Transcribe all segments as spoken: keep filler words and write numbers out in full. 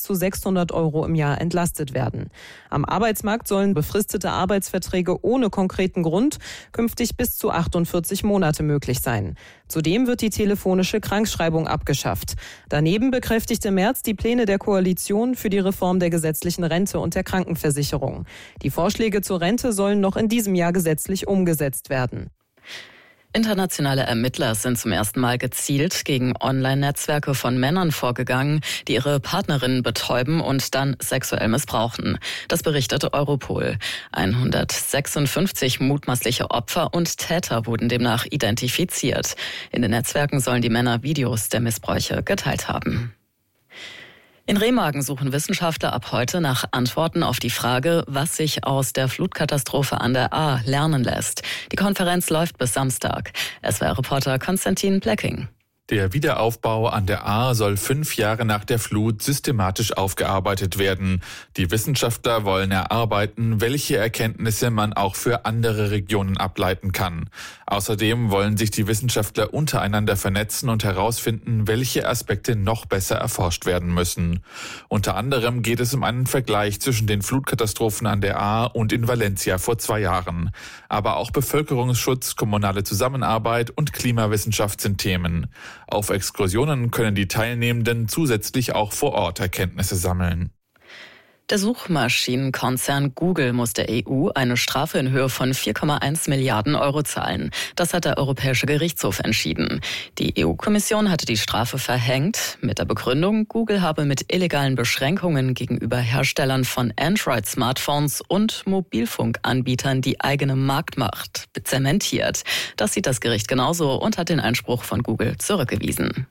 zu sechshundert Euro im Jahr entlastet werden. Am Arbeitsmarkt sollen befristete Arbeitsverträge ohne konkreten Grund künftig bis zu achtundvierzig Monate möglich sein. Zudem wird die telefonische Krankschreibung abgeschafft. Daneben bekräftigte Merz die Pläne der Koalition für die Reform der gesetzlichen Rente und der Krankenversicherung. Die Vorschläge zur Rente sollen noch in diesem Jahr gesetzlich umgesetzt werden. Internationale Ermittler sind zum ersten Mal gezielt gegen Online-Netzwerke von Männern vorgegangen, die ihre Partnerinnen betäuben und dann sexuell missbrauchen. Das berichtete Europol. hundertsechsundfünfzig mutmaßliche Opfer und Täter wurden demnach identifiziert. In den Netzwerken sollen die Männer Videos der Missbräuche geteilt haben. In Remagen suchen Wissenschaftler ab heute nach Antworten auf die Frage, was sich aus der Flutkatastrophe an der Ahr lernen lässt. Die Konferenz läuft bis Samstag. S W R-Reporter Konstantin Plecking. Der Wiederaufbau an der Ahr soll fünf Jahre nach der Flut systematisch aufgearbeitet werden. Die Wissenschaftler wollen erarbeiten, welche Erkenntnisse man auch für andere Regionen ableiten kann. Außerdem wollen sich die Wissenschaftler untereinander vernetzen und herausfinden, welche Aspekte noch besser erforscht werden müssen. Unter anderem geht es um einen Vergleich zwischen den Flutkatastrophen an der Ahr und in Valencia vor zwei Jahren. Aber auch Bevölkerungsschutz, kommunale Zusammenarbeit und Klimawissenschaft sind Themen. Auf Exkursionen können die Teilnehmenden zusätzlich auch vor Ort Erkenntnisse sammeln. Der Suchmaschinenkonzern Google muss der E U eine Strafe in Höhe von vier Komma eins Milliarden Euro zahlen. Das hat der Europäische Gerichtshof entschieden. Die E U-Kommission hatte die Strafe verhängt mit der Begründung, Google habe mit illegalen Beschränkungen gegenüber Herstellern von Android-Smartphones und Mobilfunkanbietern die eigene Marktmacht zementiert. Das sieht das Gericht genauso und hat den Einspruch von Google zurückgewiesen.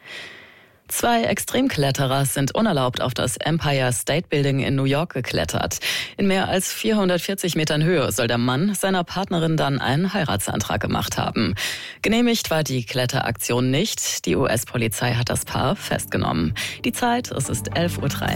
Zwei Extremkletterer sind unerlaubt auf das Empire State Building in New York geklettert. In mehr als vierhundertvierzig Metern Höhe soll der Mann seiner Partnerin dann einen Heiratsantrag gemacht haben. Genehmigt war die Kletteraktion nicht. Die U S-Polizei hat das Paar festgenommen. Die Zeit, es ist elf Uhr drei.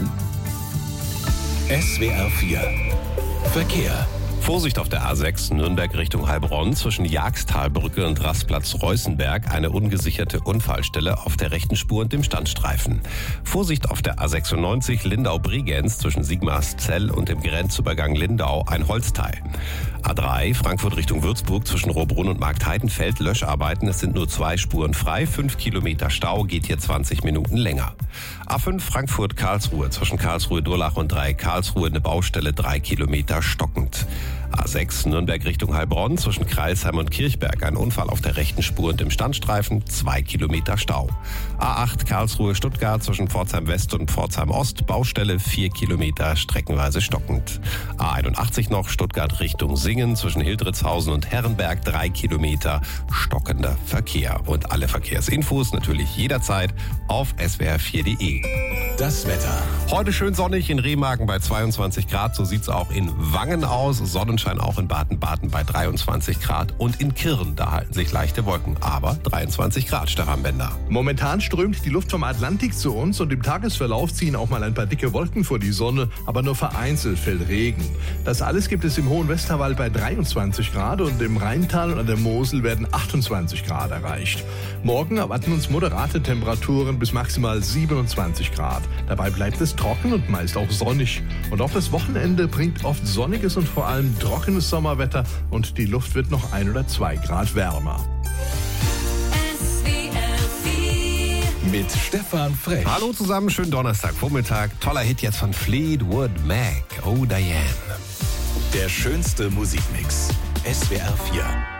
S W R vier Verkehr. Vorsicht auf der A sechs Nürnberg Richtung Heilbronn zwischen Jagsttalbrücke und Rastplatz Reußenberg eine ungesicherte Unfallstelle auf der rechten Spur und dem Standstreifen. Vorsicht auf der A sechsundneunzig Lindau-Bregenz zwischen Sigmarszell und dem Grenzübergang Lindau ein Holzteil. A drei Frankfurt Richtung Würzburg zwischen Rohrbrunn und Marktheidenfeld Löscharbeiten. Es sind nur zwei Spuren frei. Fünf Kilometer Stau, geht hier zwanzig Minuten länger. A fünf Frankfurt-Karlsruhe zwischen Karlsruhe-Durlach und Dreieck Karlsruhe eine Baustelle drei Kilometer stockend. A sechs Nürnberg Richtung Heilbronn zwischen Kreilsheim und Kirchberg ein Unfall auf der rechten Spur und im Standstreifen, zwei Kilometer Stau. A acht Karlsruhe-Stuttgart zwischen Pforzheim West und Pforzheim Ost, Baustelle vier Kilometer streckenweise stockend. A einundachtzig noch Stuttgart Richtung Singen zwischen Hildritzhausen und Herrenberg, drei Kilometer stockender Verkehr. Und alle Verkehrsinfos natürlich jederzeit auf S W R vier Punkt de. Das Wetter. Heute schön sonnig in Remagen bei zweiundzwanzig Grad, so sieht's auch in Wangen aus. Sonnenschein auch in Baden-Baden bei dreiundzwanzig Grad und in Kirn, da halten sich leichte Wolken, aber dreiundzwanzig Grad, Stefan Bender. Momentan strömt die Luft vom Atlantik zu uns und im Tagesverlauf ziehen auch mal ein paar dicke Wolken vor die Sonne, aber nur vereinzelt fällt Regen. Das alles gibt es im Hohen Westerwald bei dreiundzwanzig Grad und im Rheintal und an der Mosel werden achtundzwanzig Grad erreicht. Morgen erwarten uns moderate Temperaturen bis maximal siebenundzwanzig Grad. Dabei bleibt es trocken und meist auch sonnig. Und auch das Wochenende bringt oft sonniges und vor allem trockenes Sommerwetter und die Luft wird noch ein oder zwei Grad wärmer. Mit Stefan Frech. Hallo zusammen, schönen Donnerstagvormittag. Toller Hit jetzt von Fleetwood Mac. Oh, Diane. Der schönste Musikmix. S W R vier.